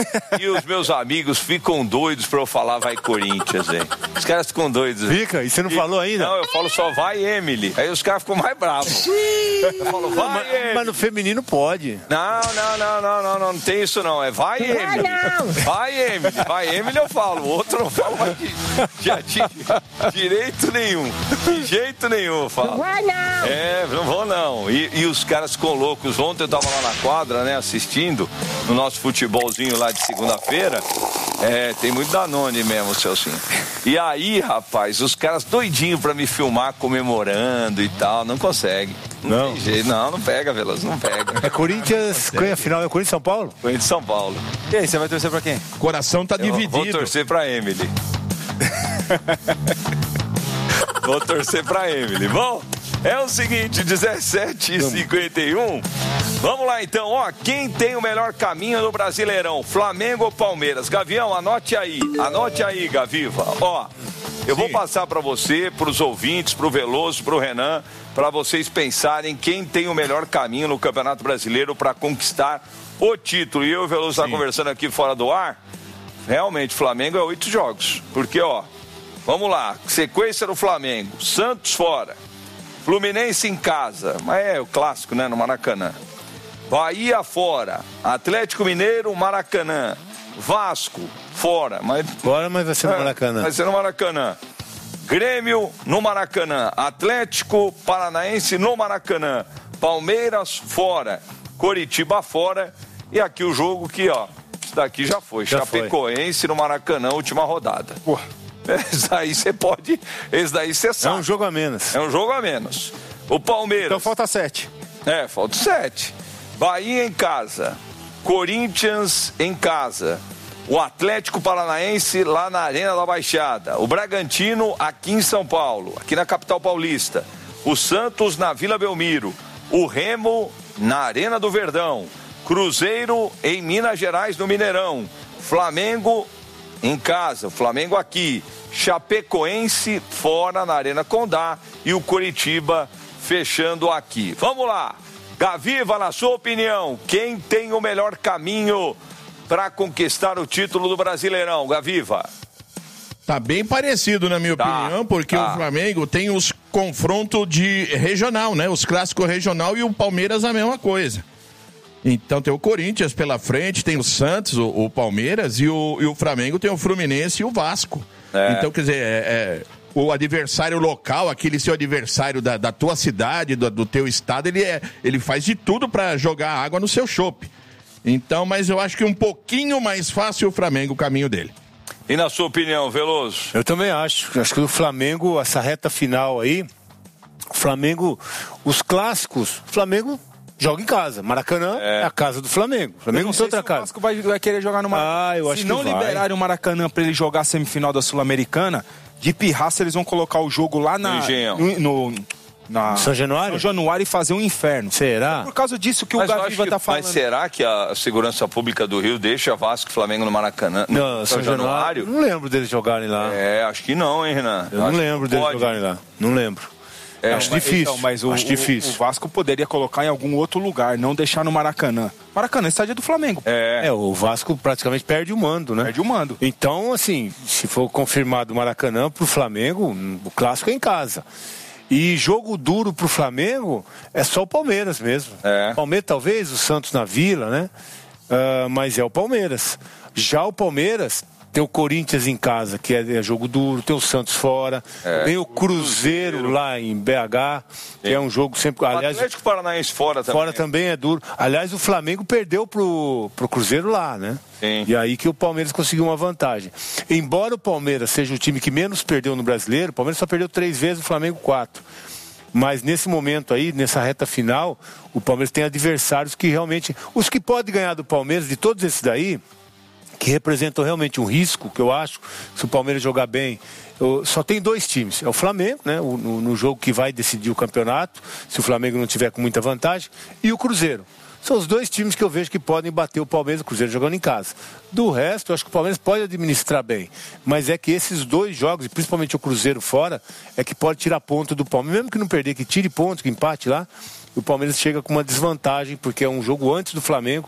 E os meus amigos ficam doidos pra eu falar vai Corinthians, hein? Os caras ficam doidos. Fica? E você não falou ainda? Não, eu falo só vai Emily. Aí os caras ficam mais bravos. Eu falo vai Emily. Mas no feminino pode. Não tem isso não. É vai Emily. Vai Emily. Vai Emily eu falo. O outro não fala mais de direito nenhum. De jeito nenhum eu falo. Não vou não. E os caras ficam loucos. Ontem eu tava lá na quadra, né, assistindo no nosso futebolzinho lá de segunda-feira. Tem muito Danone mesmo, Celcinho. E aí, rapaz, os caras doidinhos pra me filmar comemorando e tal, não consegue. Não tem jeito, não pega, Veloso, não pega. É Corinthians, afinal é Corinthians São Paulo? Corinthians São Paulo. E aí, você vai torcer pra quem? O coração tá dividido. Vou torcer pra Emily. Vou torcer pra Emily. Bom, é o seguinte, 17h51. Vamos lá então, quem tem o melhor caminho no Brasileirão? Flamengo ou Palmeiras? Gavião, anote aí, Gaviva. Eu vou passar para você, para os ouvintes, para o Veloso, para o Renan, para vocês pensarem quem tem o melhor caminho no Campeonato Brasileiro para conquistar o título. E eu e o Veloso está conversando aqui fora do ar. Realmente, Flamengo é 8 jogos. Porque, vamos lá, sequência do Flamengo, Santos fora, Fluminense em casa, mas é o clássico, né, no Maracanã. Bahia fora, Atlético Mineiro, Maracanã, Vasco fora, mas vai ser no Maracanã. Vai ser no Maracanã. Grêmio no Maracanã, Atlético Paranaense no Maracanã, Palmeiras fora, Coritiba fora e aqui o jogo que, isso daqui já foi, Chapecoense no Maracanã, última rodada. Esse daí você sabe. É um jogo a menos. O Palmeiras. Então falta 7. Falta 7. Bahia em casa, Corinthians em casa, o Atlético Paranaense lá na Arena da Baixada, o Bragantino aqui em São Paulo, aqui na capital paulista, o Santos na Vila Belmiro, o Remo na Arena do Verdão, Cruzeiro em Minas Gerais no Mineirão, Flamengo em casa, o Flamengo aqui, Chapecoense fora na Arena Condá e o Coritiba fechando aqui. Vamos lá. Gaviva, na sua opinião, quem tem o melhor caminho para conquistar o título do Brasileirão, Gaviva? Tá bem parecido, na minha opinião, porque o Flamengo tem os confrontos de regional, né? Os clássicos regional e o Palmeiras a mesma coisa. Então tem o Corinthians pela frente, tem o Santos, o Palmeiras e o Flamengo tem o Fluminense e o Vasco. Então, quer dizer, o adversário local, aquele seu adversário da tua cidade, do teu estado, ele faz de tudo para jogar água no seu chope. Então, mas eu acho que um pouquinho mais fácil o Flamengo, o caminho dele. E na sua opinião, Veloso? Eu também acho. Acho que o Flamengo, essa reta final aí, o Flamengo, os clássicos, o Flamengo joga em casa. Maracanã é a casa do Flamengo. O Flamengo não tem outra casa. O Vasco vai querer jogar no Maracanã. Eu acho se que não liberarem o Maracanã para ele jogar a semifinal da Sul-Americana, de pirraça eles vão colocar o jogo lá na São Januário e fazer um inferno. Será? É por causa disso que o Gaviva tá falando. Mas será que a segurança pública do Rio deixa Vasco e Flamengo no Maracanã? Não, São Januário? Não lembro deles jogarem lá. Acho que não, hein, Renan? Eu não lembro deles jogarem lá. Não lembro. Acho difícil. Então, mas o Vasco poderia colocar em algum outro lugar, não deixar no Maracanã. Maracanã, estádio do Flamengo. O Vasco praticamente perde o mando, né? Perde o mando. Então, assim, se for confirmado o Maracanã pro Flamengo, o clássico é em casa. E jogo duro pro Flamengo é só o Palmeiras mesmo. Palmeiras, talvez, o Santos na Vila, né? Mas é o Palmeiras. Já o Palmeiras tem o Corinthians em casa, que é jogo duro, tem o Santos fora, tem o Cruzeiro lá em BH, que é um jogo sempre... Aliás, o Atlético Paranaense fora também. Fora também é duro. Aliás, o Flamengo perdeu pro Cruzeiro lá, né? Sim. E aí que o Palmeiras conseguiu uma vantagem. Embora o Palmeiras seja o time que menos perdeu no Brasileiro, o Palmeiras só perdeu 3 vezes, o Flamengo 4. Mas nesse momento aí, nessa reta final, o Palmeiras tem adversários que realmente... Os que podem ganhar do Palmeiras, de todos esses daí, que representam realmente um risco, que eu acho, se o Palmeiras jogar bem, só tem 2 times. É o Flamengo, né, no jogo que vai decidir o campeonato, se o Flamengo não tiver com muita vantagem, e o Cruzeiro. São os 2 times que eu vejo que podem bater o Palmeiras e o Cruzeiro jogando em casa. Do resto, eu acho que o Palmeiras pode administrar bem. Mas é que esses 2 jogos, e principalmente o Cruzeiro fora, é que pode tirar ponto do Palmeiras. Mesmo que não perder, que tire ponto, que empate lá, o Palmeiras chega com uma desvantagem, porque é um jogo antes do Flamengo.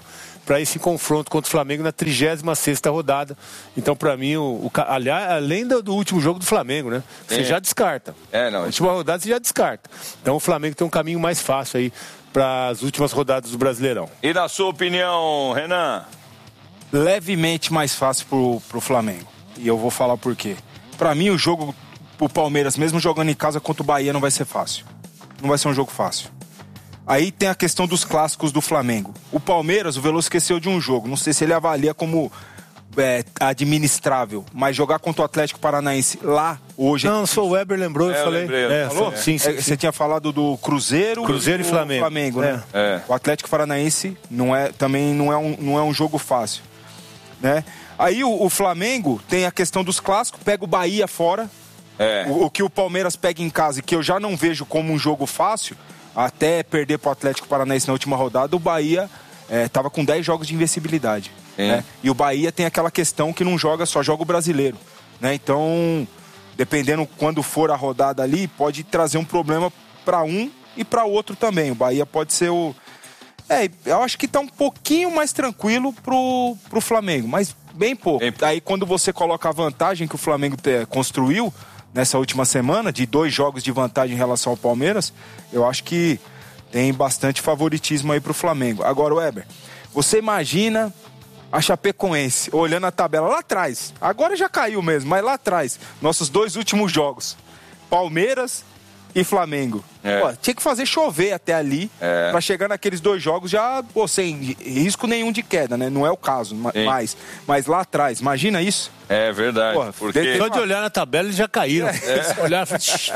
para esse confronto contra o Flamengo na 36ª rodada. Então, para mim, aliás, além do último jogo do Flamengo, né? Você já descarta. Na última rodada você já descarta. Então, o Flamengo tem um caminho mais fácil aí para as últimas rodadas do Brasileirão. E na sua opinião, Renan? Levemente mais fácil pro Flamengo. E eu vou falar por quê. Para mim, o jogo pro Palmeiras, mesmo jogando em casa contra o Bahia, não vai ser fácil. Não vai ser um jogo fácil. Aí tem a questão dos clássicos do Flamengo. O Palmeiras, o Veloso esqueceu de um jogo. Não sei se ele avalia como administrável, mas jogar contra o Atlético Paranaense lá hoje... Não, só o Weber lembrou, eu falei. Falou? Sim. Você tinha falado do Cruzeiro e Flamengo, né? O Atlético Paranaense também não é um jogo fácil, né? Aí o Flamengo tem a questão dos clássicos, pega o Bahia fora, o que o Palmeiras pega em casa, e que eu já não vejo como um jogo fácil, até perder pro Atlético Paranaense na última rodada, o Bahia estava com 10 jogos de invencibilidade. Né? E o Bahia tem aquela questão que não joga, só joga o brasileiro, né? Então, dependendo quando for a rodada ali, pode trazer um problema para um e para outro também. O Bahia pode ser o... eu acho que tá um pouquinho mais tranquilo pro Flamengo, mas bem pouco. Aí quando você coloca a vantagem que o Flamengo construiu nessa última semana, de 2 jogos de vantagem em relação ao Palmeiras, eu acho que tem bastante favoritismo aí pro Flamengo. Agora, Weber, você imagina a Chapecoense olhando a tabela lá atrás, agora já caiu mesmo, mas lá atrás, nossos 2 últimos jogos, Palmeiras e Flamengo. Pô, tinha que fazer chover até ali pra chegar naqueles 2 jogos já sem risco nenhum de queda, né? Não é o caso, mas lá atrás, imagina isso. É verdade. Porra, porque... Só de olhar na tabela eles já caíram. Olhar,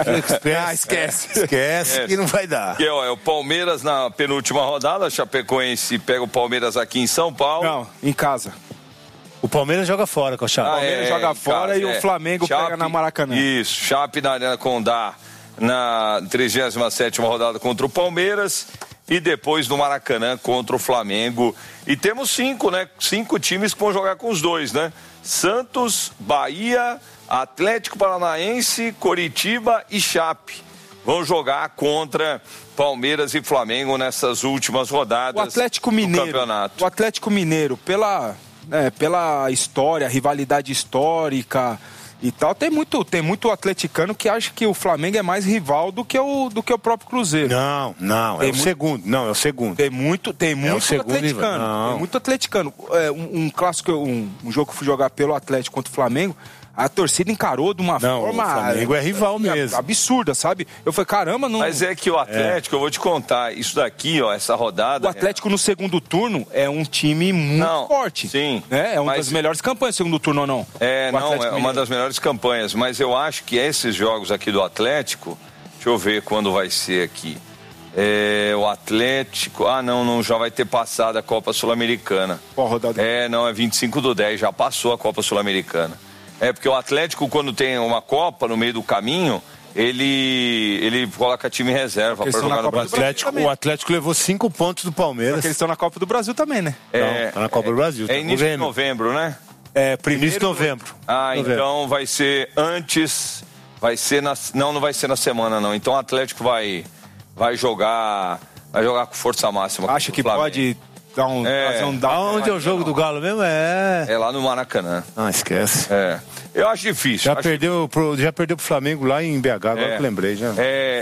esquece que não vai dar. Porque, o Palmeiras na penúltima rodada, a Chapecoense pega o Palmeiras aqui em São Paulo. Não, em casa. O Palmeiras joga fora com a Chape. O Palmeiras joga fora e o Flamengo pega na Maracanã. Isso, Chape na Arena Condá na 37ª rodada contra o Palmeiras e depois no Maracanã contra o Flamengo. E temos 5, né? 5 times que vão jogar com os 2, né? Santos, Bahia, Atlético Paranaense, Coritiba e Chape vão jogar contra Palmeiras e Flamengo nessas últimas rodadas do campeonato. O Atlético Mineiro, pela história, rivalidade histórica e tal, tem muito atleticano que acha que o Flamengo é mais rival do que o próprio Cruzeiro. Não, é o segundo. Não, é o segundo. Tem muito atleticano. Tem muito atleticano. Um clássico, um jogo que eu fui jogar pelo Atlético contra o Flamengo, a torcida encarou de uma forma... O Flamengo é rival mesmo. Absurda, sabe? Eu falei, caramba, não... Mas é que o Atlético, eu vou te contar, isso daqui, essa rodada... O Atlético no segundo turno é um time muito forte. Sim. É uma das melhores campanhas no segundo turno, ou não? É uma das melhores campanhas, mas eu acho que esses jogos aqui do Atlético, deixa eu ver quando vai ser aqui. O Atlético... não já vai ter passado a Copa Sul-Americana. Qual rodada? É 25/10, já passou a Copa Sul-Americana. Porque o Atlético, quando tem uma Copa no meio do caminho, ele coloca time em reserva para jogar no Brasil. O Atlético levou 5 pontos do Palmeiras. Porque eles estão na Copa do Brasil também, né? Tá na Copa do Brasil. É início de novembro, né? Início de novembro. Então vai ser antes... Não vai ser na semana, não. Então o Atlético vai jogar com força máxima. Acha que pode... Onde é o jogo do Galo mesmo? É lá no Maracanã. Esquece. Eu acho difícil. Já perdeu pro Flamengo lá em BH, agora que lembrei. Já.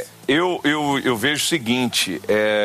Eu vejo o seguinte,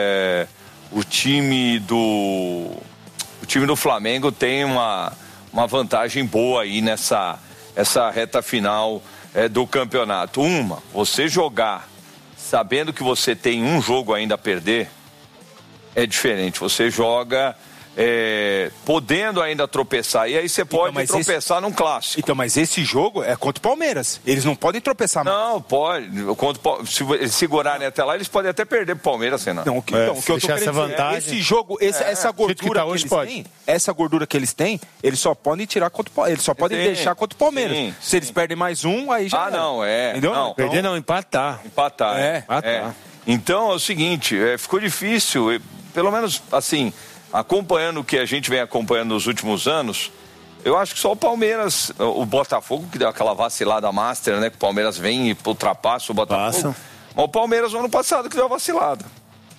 o time do Flamengo tem uma vantagem boa aí nessa reta final do campeonato. Você jogar sabendo que você tem um jogo ainda a perder, é diferente. Você joga podendo ainda tropeçar. E aí você pode tropeçar num clássico. Então, mas esse jogo é contra o Palmeiras. Eles não podem tropeçar mais. Não, pode. Se eles segurarem até lá, eles podem até perder pro Palmeiras, Renan. Não, o que eu tô querendo dizer, esse jogo, essa gordura que eles têm, essa gordura que eles têm, eles só podem tirar contra o Palmeiras. Eles só podem deixar contra o Palmeiras. Sim, se eles perdem mais um, aí já Entendeu? Não, perder não, empatar. Empatar. Então, é o seguinte, ficou difícil, pelo menos, assim... Acompanhando o que a gente vem acompanhando nos últimos anos, eu acho que só o Palmeiras, o Botafogo, que deu aquela vacilada master, né? Que o Palmeiras vem e ultrapassa o Botafogo. Mas o Palmeiras, no ano passado, que deu a vacilada.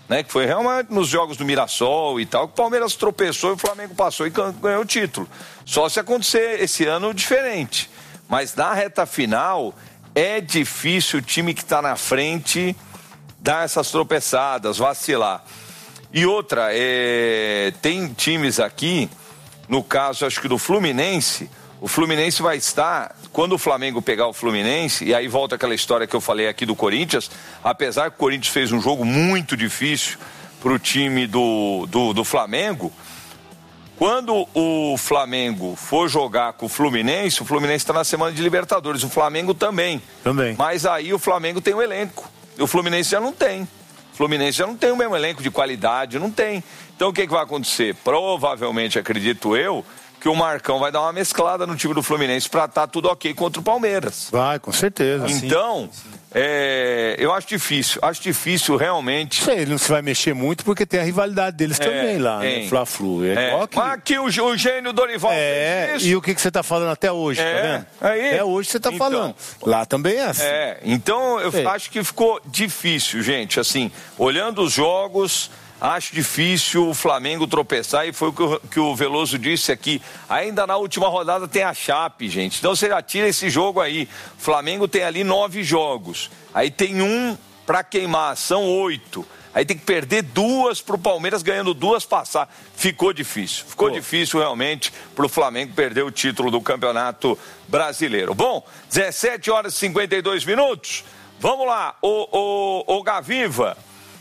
né? Que foi realmente nos jogos do Mirassol e tal, que o Palmeiras tropeçou e o Flamengo passou e ganhou o título. Só se acontecer esse ano diferente. Mas na reta final, é difícil o time que está na frente dar essas tropeçadas, vacilar. E outra, tem times aqui, no caso acho que do Fluminense, o Fluminense vai estar, quando o Flamengo pegar o Fluminense, e aí volta aquela história que eu falei aqui do Corinthians, apesar que o Corinthians fez um jogo muito difícil para o time do Flamengo, quando o Flamengo for jogar com o Fluminense está na semana de Libertadores, o Flamengo também. Mas aí o Flamengo tem um elenco, e o Fluminense já não tem. O Fluminense já não tem o mesmo elenco de qualidade, não tem. Então o que vai acontecer? Provavelmente, acredito eu, que o Marcão vai dar uma mesclada no time do Fluminense para estar tudo ok contra o Palmeiras. Vai, com certeza. Então, eu acho difícil realmente... Sei, ele não se vai mexer muito porque tem a rivalidade deles também lá, né? Fla-Flu. Mas aqui o gênio Dorival fez isso. E o que você está falando até hoje, tá vendo? Até hoje você está falando. Lá também é assim. Então eu acho que ficou difícil, gente, assim, olhando os jogos... Acho difícil o Flamengo tropeçar e foi o que o Veloso disse aqui. Ainda na última rodada tem a Chape, gente. Então você já tira esse jogo aí. O Flamengo tem ali 9 jogos. Aí tem um para queimar, são 8. Aí tem que perder 2 pro Palmeiras, ganhando 2 passar. Ficou difícil. Ficou difícil realmente pro Flamengo perder o título do Campeonato Brasileiro. Bom, 17 horas e 52 minutos. Vamos lá, o Gaviva.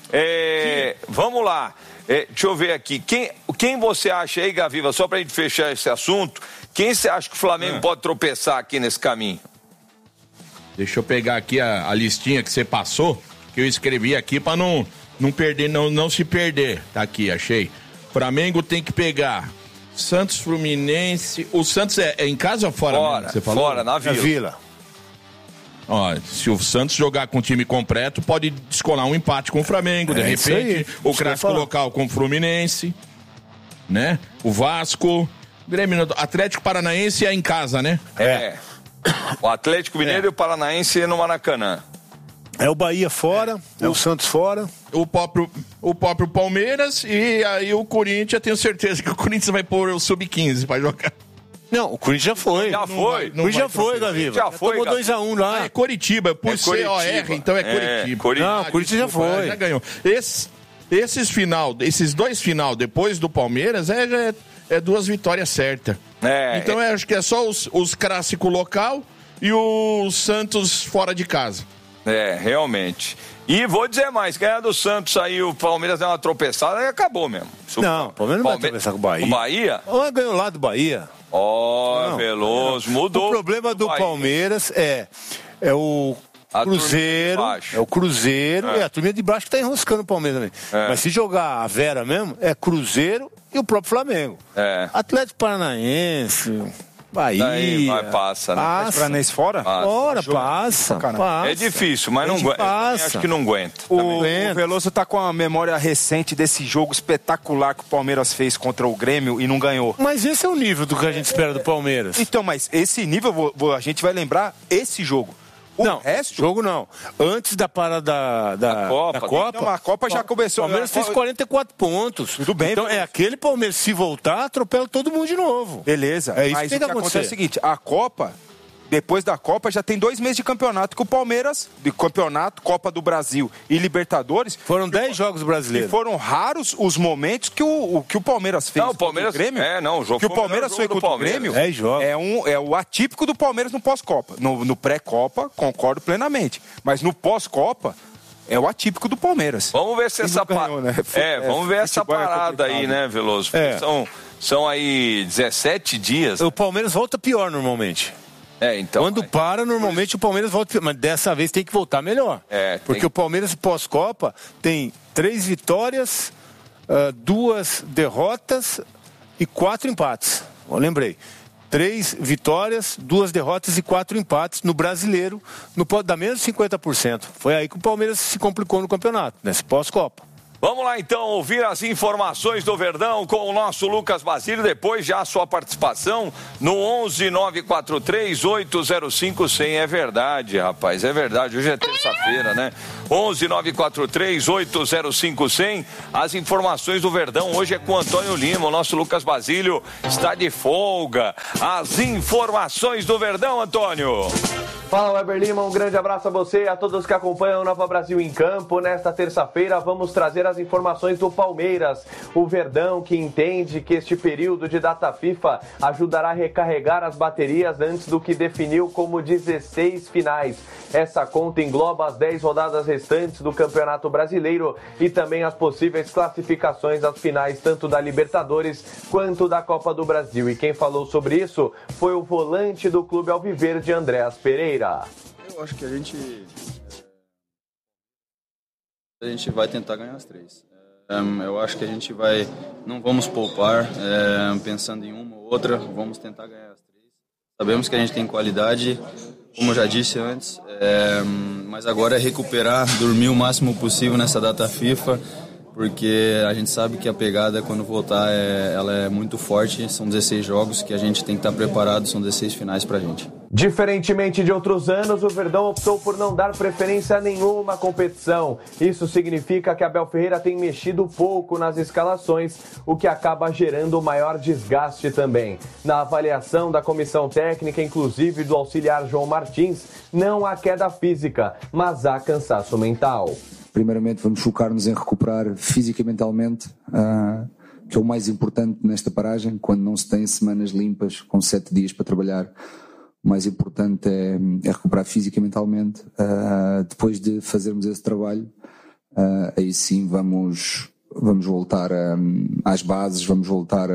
Vamos lá, deixa eu ver aqui, quem você acha aí, Gaviva, só pra gente fechar esse assunto, quem você acha que o Flamengo pode tropeçar aqui nesse caminho? Deixa eu pegar aqui a listinha que você passou, que eu escrevi aqui pra não perder, não se perder, tá aqui, achei. Flamengo tem que pegar Santos, Fluminense, o Santos é em casa ou fora? Fora, você falou? Fora, na Vila. Ó, se o Santos jogar com o time completo, pode descolar um empate com o Flamengo, de repente, o clássico local com o Fluminense, né? O Vasco, Grêmio, Atlético Paranaense é em casa, né? O Atlético Mineiro e o Paranaense no Maracanã. É o Bahia fora, o Santos fora. O próprio Palmeiras e aí o Corinthians, tenho certeza que o Corinthians vai pôr o Sub-15 pra jogar. Não, o Corinthians já foi. Já foi, Gaviva. Já foi, tomou 2-1 lá. É Curitiba, por ser OR, então é Curitiba. Não, o Corinthians já foi. Já ganhou. Esses 2 final depois do Palmeiras é 2 vitórias certas. Então eu acho que é só os clássicos local e o Santos fora de casa. Realmente. E vou dizer mais, ganhar do Santos aí, o Palmeiras deu uma tropeçada e acabou mesmo. Não, o Palmeiras não vai tropeçar com o Bahia. O Bahia? Ganhou lá do Bahia. Veloso, mudou. O problema do Palmeiras é o Cruzeiro. É o Cruzeiro e a turminha de baixo que tá enroscando o Palmeiras também. Mas se jogar a Vera mesmo, é Cruzeiro e o próprio Flamengo. Atlético Paranaense, Bahia. Daí passa, né? Atlético Paranaense fora? Passa. É difícil, mas não aguenta. Acho que não aguenta. O Veloso tá com a memória recente desse jogo espetacular que o Palmeiras fez contra o Grêmio e não ganhou. Mas esse é o nível do que a gente espera do Palmeiras. Então, mas esse nível, a gente vai lembrar esse jogo. O resto? Jogo não. Antes da parada da Copa. Então, a Copa já começou. O Palmeiras fez 44 pontos. Tudo bem. Então é aquele Palmeiras, se voltar, atropela todo mundo de novo. Beleza. É isso mas que tem que acontecer. É o seguinte, a Copa, depois da Copa, já tem 2 meses de campeonato que o Palmeiras, de campeonato, Copa do Brasil e Libertadores. Foram 10 jogos brasileiros. E foram raros os momentos que o Palmeiras fez. Não, o Palmeiras, contra o Grêmio. O jogo que o Palmeiras fez contra o Grêmio. 10 jogos. É o atípico do Palmeiras no pós-Copa. No pré-Copa, concordo plenamente. Mas no pós-Copa, é o atípico do Palmeiras. Vamos ver se essa vamos ver essa parada aí, né, Veloso? São aí 17 dias. O Palmeiras volta pior normalmente. Então. Quando para, normalmente o Palmeiras volta pior. Mas dessa vez tem que voltar melhor. Porque o Palmeiras pós-Copa tem 3 vitórias, 2 derrotas e 4 empates. Lembrei. 3 vitórias, 2 derrotas e 4 empates no Brasileiro, dá menos de 50%. Foi aí que o Palmeiras se complicou no campeonato, nesse pós-Copa. Vamos lá então ouvir as informações do Verdão com o nosso Lucas Basílio, depois já a sua participação no 11-943-805-100. É verdade, rapaz, é verdade, hoje é terça-feira, né? 11-943-805-100. As informações do Verdão hoje é com o Antônio Lima, o nosso Lucas Basílio está de folga. As informações do Verdão, Antônio. Fala, Weber Lima, um grande abraço a você e a todos que acompanham o Nova Brasil em Campo. Nesta terça-feira vamos trazer as informações do Palmeiras. O Verdão, que entende que este período de data FIFA ajudará a recarregar as baterias antes do que definiu como 16 finais. Essa conta engloba as 10 rodadas restantes do Campeonato Brasileiro e também as possíveis classificações às finais tanto da Libertadores quanto da Copa do Brasil. E quem falou sobre isso foi o volante do Clube Alviverde, Andréas Pereira. Eu acho que a gente vai tentar ganhar as 3. Eu acho que a gente não vamos poupar pensando em uma ou outra, vamos tentar ganhar as 3. Sabemos que a gente tem qualidade, como eu já disse antes, mas agora é recuperar, dormir o máximo possível nessa data FIFA, porque a gente sabe que a pegada, quando voltar, ela é muito forte. São 16 jogos que a gente tem que estar preparado, são 16 finais pra gente. Diferentemente de outros anos, o Verdão optou por não dar preferência a nenhuma competição. Isso significa que Abel Ferreira tem mexido pouco nas escalações, o que acaba gerando maior desgaste também. Na avaliação da comissão técnica, inclusive do auxiliar João Martins, não há queda física, mas há cansaço mental. Primeiramente vamos focar-nos em recuperar física e mentalmente, que é o mais importante nesta paragem, quando não se tem semanas limpas com 7 dias para trabalhar. O mais importante é recuperar física e mentalmente. Depois de fazermos esse trabalho, aí sim vamos voltar às bases, vamos voltar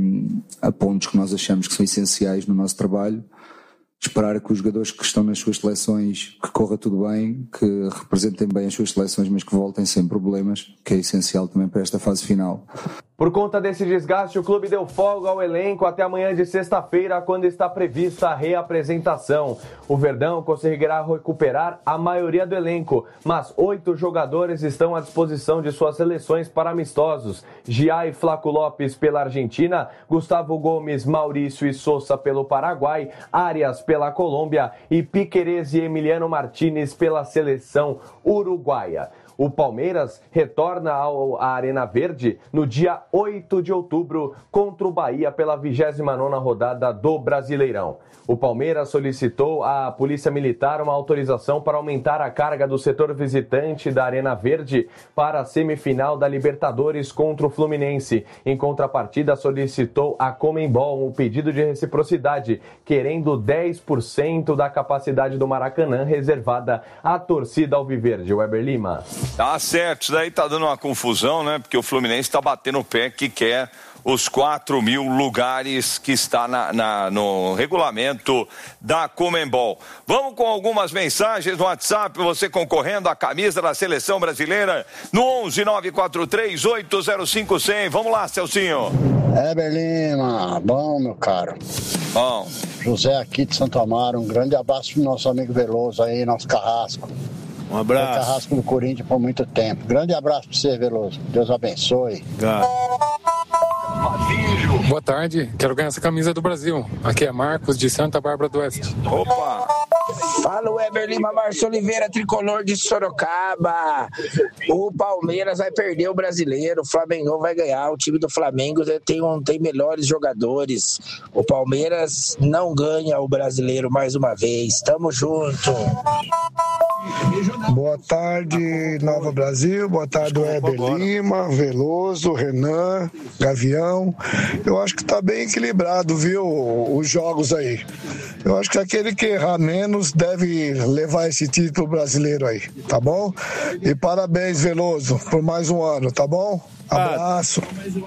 a pontos que nós achamos que são essenciais no nosso trabalho. Esperar que os jogadores que estão nas suas seleções, que corra tudo bem, que representem bem as suas seleções, mas que voltem sem problemas, que é essencial também para esta fase final. Por conta desse desgaste, o clube deu folga ao elenco até amanhã de sexta-feira, quando está prevista a reapresentação. O Verdão conseguirá recuperar a maioria do elenco, mas 8 jogadores estão à disposição de suas seleções para amistosos. Gia e Flaco Lopes pela Argentina, Gustavo Gomes, Maurício e Sousa pelo Paraguai, Arias pela Colômbia e Piquerez e Emiliano Martínez pela seleção uruguaia. O Palmeiras retorna à Arena Verde no dia 8 de outubro contra o Bahia pela 29ª rodada do Brasileirão. O Palmeiras solicitou à Polícia Militar uma autorização para aumentar a carga do setor visitante da Arena Verde para a semifinal da Libertadores contra o Fluminense. Em contrapartida, solicitou à Conmebol um pedido de reciprocidade, querendo 10% da capacidade do Maracanã reservada à torcida alviverde. Weber Lima. Tá certo, isso daí tá dando uma confusão, né? Porque o Fluminense tá batendo o pé que quer os 4.000 lugares que está no regulamento da Conmebol. Vamos com algumas mensagens no WhatsApp, você concorrendo à camisa da Seleção Brasileira no 11-943-805-100. Vamos lá, Celcinho. Weber Lima, bom, meu caro. Bom. José aqui de Santo Amaro, um grande abraço pro nosso amigo Veloso aí, nosso Carrasco. Um abraço. Foi Carrasco do Corinthians por muito tempo. Grande abraço pra você, Veloso. Deus abençoe. Boa tarde, quero ganhar essa camisa do Brasil. Aqui é Marcos, de Santa Bárbara do Oeste. Opa! Fala, Weber Lima, Márcio Oliveira, tricolor de Sorocaba. O Palmeiras vai perder o Brasileiro, o Flamengo vai ganhar. O time do Flamengo tem melhores jogadores. O Palmeiras não ganha o Brasileiro mais uma vez. Tamo junto. Boa tarde, Nova Brasil. Boa tarde, Weber Lima, Veloso, Renan, Gavião. Eu acho que tá bem equilibrado, viu, os jogos aí. Eu acho que aquele que errar menos deve levar esse título brasileiro aí, tá bom? E parabéns, Veloso, por mais um ano, tá bom? Abraço.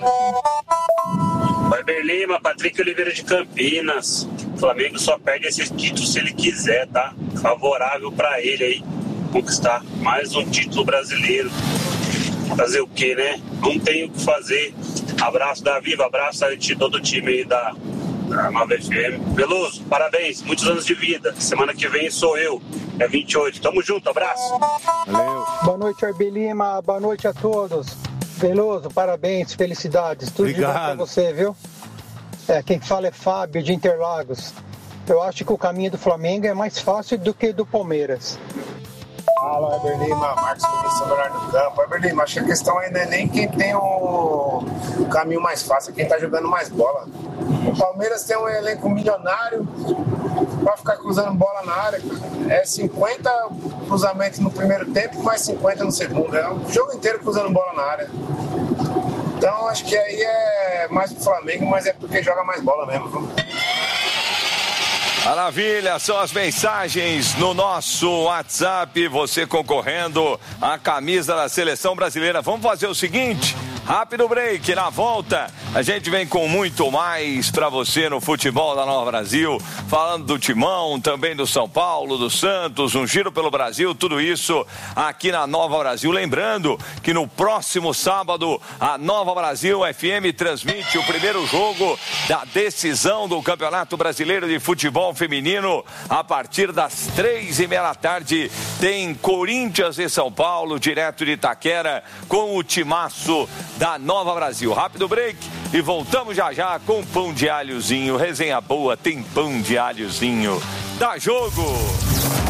Weber Lima, Patrick Oliveira de Campinas. O Flamengo só perde esse título se ele quiser, tá? Favorável pra ele aí conquistar mais um título brasileiro. Fazer o quê, né? Não tem o que fazer. Abraço da Viva, abraço a todo o time aí da Nova FM. Veloso, parabéns, muitos anos de vida. Semana que vem sou eu, é 28. Tamo junto, abraço. Valeu. Boa noite, Weber Lima, boa noite a todos. Veloso, parabéns, felicidades. Tudo Obrigado. de bom pra você, viu? Quem fala é Fábio, de Interlagos. Eu acho que o caminho do Flamengo é mais fácil do que do Palmeiras. Fala, Weber Lima, Marcos Vinícius Soberano do Campo. Weber Lima, acho que a questão ainda é nem quem tem o caminho mais fácil, é quem tá jogando mais bola. O Palmeiras tem um elenco milionário pra ficar cruzando bola na área. É 50 cruzamentos no primeiro tempo, mais 50 no segundo. É o jogo inteiro cruzando bola na área. Então, acho que aí é mais pro Flamengo, mas é porque joga mais bola mesmo. Maravilha, são as mensagens no nosso WhatsApp, você concorrendo à camisa da Seleção Brasileira. Vamos fazer o seguinte, rápido break, na volta a gente vem com muito mais para você no futebol da Nova Brasil, falando do Timão, também do São Paulo, do Santos, um giro pelo Brasil, tudo isso aqui na Nova Brasil. Lembrando que no próximo sábado a Nova Brasil FM transmite o primeiro jogo da decisão do Campeonato Brasileiro de Futebol Feminino. A partir das 3:30 da tarde tem Corinthians e São Paulo, direto de Itaquera, com o timaço da Nova Brasil. Rápido break e voltamos já já com pão de alhozinho. Resenha boa, tem pão de alhozinho. Dá jogo!